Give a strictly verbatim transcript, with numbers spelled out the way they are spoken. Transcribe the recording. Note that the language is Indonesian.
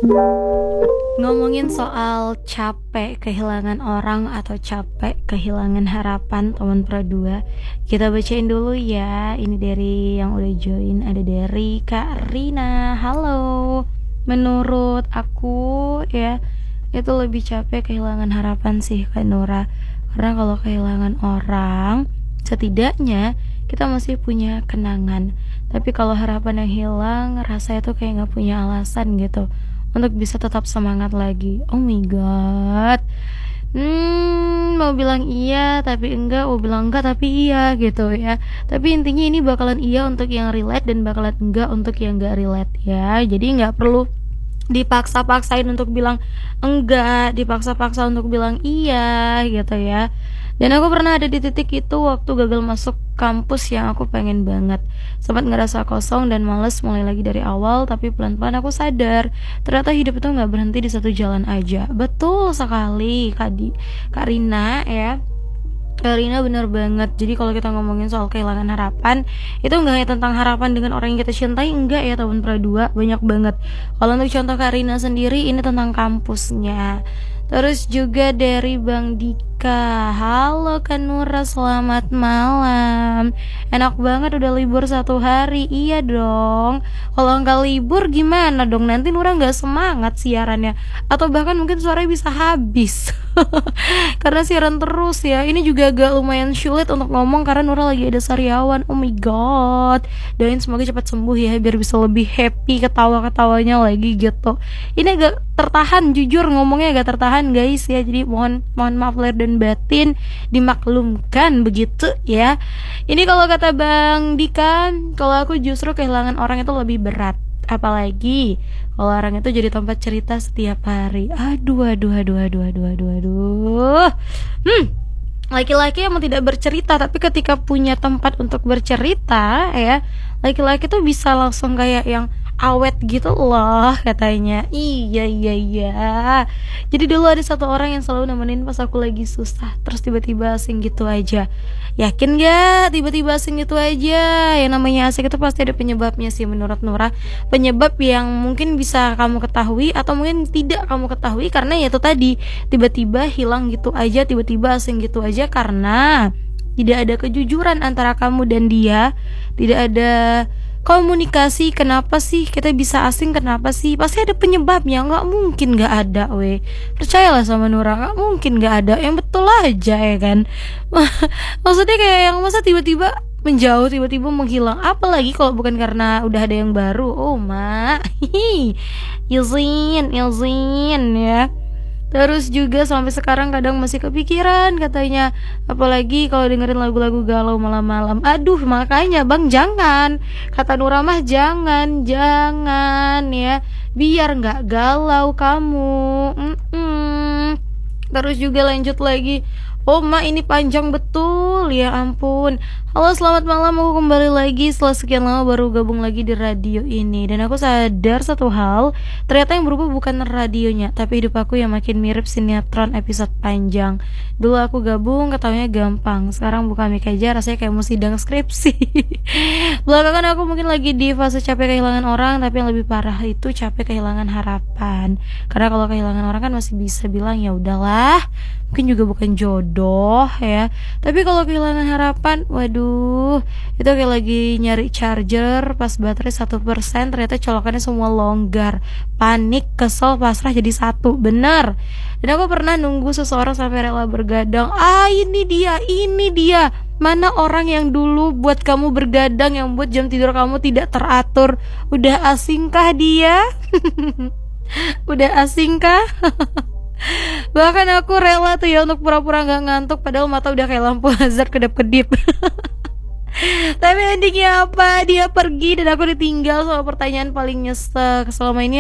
Ngomongin soal capek kehilangan orang atau capek kehilangan harapan teman perdua, kita bacain dulu ya. Ini dari yang udah join, ada dari Kak Rina. Halo. Menurut aku ya, itu lebih capek kehilangan harapan sih Kak Nura. Karena kalau kehilangan orang, setidaknya kita masih punya kenangan. Tapi kalau harapan yang hilang, rasanya tuh kayak gak punya alasan gitu untuk bisa tetap semangat lagi. Oh my god. Hmm, mau bilang iya tapi enggak, mau bilang enggak tapi iya gitu ya. Tapi intinya ini bakalan iya untuk yang relate dan bakalan enggak untuk yang enggak relate ya. Jadi nggak perlu dipaksa-paksain untuk bilang enggak, dipaksa-paksa untuk bilang iya gitu ya. Dan aku pernah ada di titik itu waktu gagal masuk kampus yang aku pengen banget. Sempat ngerasa kosong dan males mulai lagi dari awal, tapi pelan-pelan aku sadar ternyata hidup itu gak berhenti di satu jalan aja. Betul sekali Kak, Di, Kak Rina ya. Kak Rina bener banget. Jadi kalau kita ngomongin soal kehilangan harapan, itu gak hanya tentang harapan dengan orang yang kita cintai, enggak ya teman perdua, banyak banget. Kalau untuk contoh Kak Rina sendiri, ini tentang kampusnya. Terus juga dari Bang Dika. Halo Kak Nura, selamat malam. Enak banget udah libur satu hari. Iya dong. Kalau nggak libur gimana dong? Nanti Nura nggak semangat siarannya, atau bahkan mungkin suaranya bisa habis. Karena siaran terus ya. Ini juga agak lumayan sulit untuk ngomong karena Nura lagi ada sariawan. Oh my god. Doain semoga cepat sembuh ya, biar bisa lebih happy ketawa-ketawanya lagi gitu. Ini agak tertahan, jujur ngomongnya agak tertahan guys ya. Jadi mohon mohon maaf lahir dan batin, dimaklumkan begitu ya. Ini kalau kata Bang Dika, kalau aku justru kehilangan orang itu lebih berat. Apalagi kalau orang itu jadi tempat cerita setiap hari. Aduh aduh aduh aduh aduh aduh aduh. Hmm. Laki-laki emang tidak bercerita, tapi ketika punya tempat untuk bercerita ya, laki-laki tuh bisa langsung kayak yang awet gitu loh katanya. Iya iya iya. Jadi dulu ada satu orang yang selalu nemenin pas aku lagi susah, terus tiba-tiba asing gitu aja. Yakin gak tiba-tiba asing gitu aja? Yang namanya asing itu pasti ada penyebabnya sih menurut Nura. Penyebab yang mungkin bisa kamu ketahui atau mungkin tidak kamu ketahui, karena ya itu tadi, tiba-tiba hilang gitu aja, tiba-tiba asing gitu aja karena tidak ada kejujuran antara kamu dan dia. Tidak ada komunikasi. Kenapa sih kita bisa asing, kenapa sih? Pasti ada penyebabnya, nggak mungkin nggak ada weh. Percayalah sama Nura, nggak mungkin nggak ada, yang betul aja ya kan. Maksudnya kayak yang masa tiba-tiba menjauh, tiba-tiba menghilang, apalagi kalau bukan karena udah ada yang baru. Oh ma, izin izin ya. Terus juga sampai sekarang kadang masih kepikiran katanya, apalagi kalau dengerin lagu-lagu galau malam-malam. Aduh, makanya Bang jangan, kata Nura mah jangan, jangan ya, biar nggak galau kamu. Mm-mm. Terus juga lanjut lagi. Oh ma, ini panjang betul, ya ampun. Halo selamat malam, aku kembali lagi setelah sekian lama baru gabung lagi di radio ini. Dan aku sadar satu hal, ternyata yang berubah bukan radionya, tapi hidup aku yang makin mirip sinetron episode panjang. Dulu aku gabung, ketawanya gampang. Sekarang buka mic aja rasanya kayak mau sidang skripsi. Belakangan aku mungkin lagi di fase capek kehilangan orang, tapi yang lebih parah itu capek kehilangan harapan. Karena kalau kehilangan orang kan masih bisa bilang ya udahlah, mungkin juga bukan jodoh ya. Tapi kalau kehilangan harapan, waduh, itu kayak lagi nyari charger pas baterai satu persen, ternyata colokannya semua longgar. Panik, kesel, pasrah jadi satu. Bener. Dan aku pernah nunggu seseorang sampai rela bergadang. Ah ini dia, ini dia. Mana orang yang dulu buat kamu bergadang, yang buat jam tidur kamu tidak teratur? Udah asingkah dia? Udah asingkah? Bahkan aku rela tuh ya untuk pura-pura gak ngantuk, padahal mata udah kayak lampu hazard kedap-kedip. Tapi endingnya apa? Dia pergi dan aku ditinggal sama pertanyaan paling nyesek selama ini.